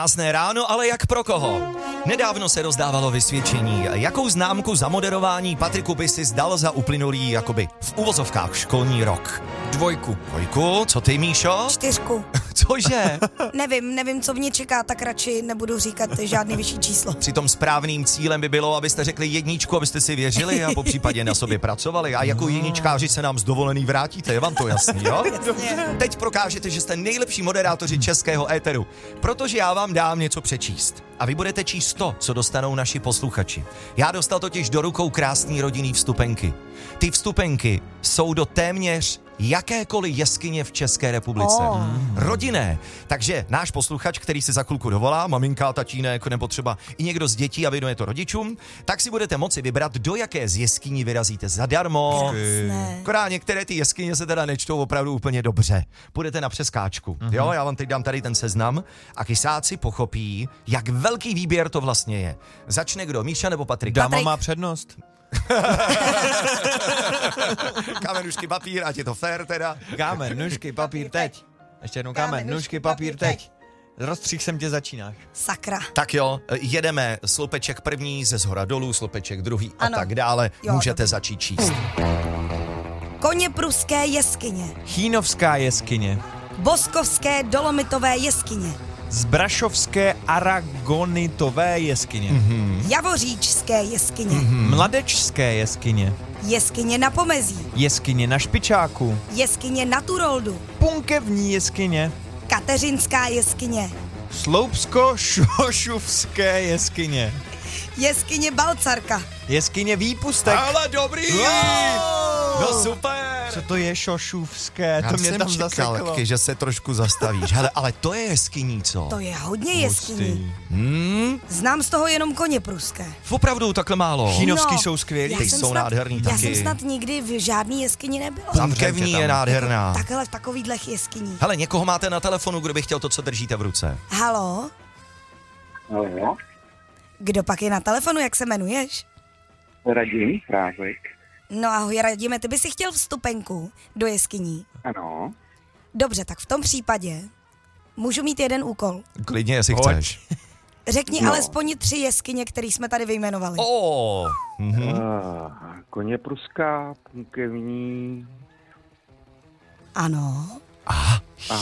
Krásné ráno, ale jak pro koho? Nedávno se rozdávalo vysvědčení. Jakou známku za moderování Patriku by si zdal za uplynulý, jakoby v uvozovkách, školní rok? 2. 2, co ty, Míšo? 4. Cože? Nevím, co mě čeká, tak radši nebudu říkat žádný vyšší číslo. Přitom správným cílem by bylo, abyste řekli 1, abyste si věřili a po případě na sobě pracovali. A jako jedničkáři se nám z dovolený vrátíte, je vám to jasný, jo? Teď prokážete, že jste nejlepší moderátoři českého éteru, protože já vám dám něco přečíst. A vy budete číst to, co dostanou naši posluchači. Já dostal totiž do rukou krásný rodinný vstupenky. Ty vstupenky jsou do téměř jakékoliv jeskyně v České republice. Rodinné. Takže náš posluchač, který se za chvilku dovolá, maminka, tatínek, nebo třeba i někdo z dětí a věnuje to rodičům, tak si budete moci vybrat, do jaké z jeskyní vyrazíte zadarmo. Akorát některé ty jeskyně se teda nečtou opravdu úplně dobře. Půjdete na přeskáčku. Jo, já vám teď dám tady ten seznam a kysáci pochopí, jak velký výběr to vlastně je. Začne kdo, Míša nebo Patrik? Dáma má přednost. Kámen, nůžky, papír, ať je to fair teda. Kámen, nůžky, papír, teď. Ještě jednou kámen, nůžky, papír, teď. Rozstříh sem tě začínáš. Sakra. Tak jo, jedeme slupeček první, ze zhora dolů, slupeček druhý a tak dále. Jo, můžete začít číst. Koněpruské jeskyně. Chýnovská jeskyně. Boskovské dolomitové jeskyně. Zbrašovské aragonitové jeskyně. Javoříčské jeskyně. Mladečské jeskyně. Jeskyně na Pomezí. Jeskyně na Špičáku. Jeskyně na Turoldu. Punkevní jeskyně. Kateřinská jeskyně. Sloupsko-šošuvské jeskyně. Jeskyně Balcarka. Jeskyně Výpustek. Ale dobrý! No super! Co to je šošuvské? Já To mě jsem tam čekal, zaseklo. že se trošku zastavíš. Hele, ale to je jeskyní, co? To je hodně jeskyní. Hmm? Znám z toho jenom Koněpruské. Opravdu takhle málo. Chýnovský jsou skvělí. Ty jsou nádherný Já taky. jsem snad nikdy v žádný jeskyni nebyla. Punkevní je nádherná. Takhle v takovýhlech jeskyních. Hele, někoho máte na telefonu, kdo by chtěl to, co držíte v ruce. Haló? Halo, Kdo pak je na telefonu, jak se jmenuješ? Radim Prážek. No ahoj, Radime, ty by si chtěl vstupenku do jeskyní. Ano. Dobře, tak v tom případě můžu mít jeden úkol. Klidně, jestli Pojď. chceš. Řekni No. alespoň 3 jeskyně, které jsme tady vyjmenovali. Koněpruská, Punkevní Ano. a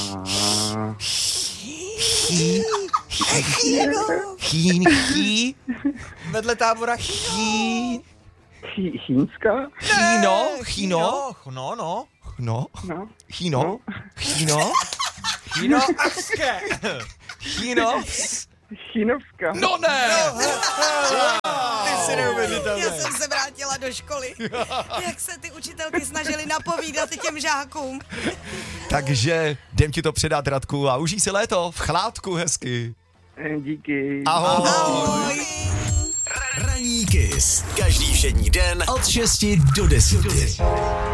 Chý. Vedle tábora Chý. Chýnská. Chýno. No. No. No. Chýno. Chýno. Chýnoařské. Chýno. Chýnovská. No ne! Ty jsi neuvěřitelný. Já jsem se vrátila do školy. Jak se ty učitelky snažily napovídat těm žákům. Takže jdem ti to předat, Radku, a užij si léto v chládku hezky. Díky. Ahoj. Ahoj. Ranní Kiss. Každý všední den od 6 do 10.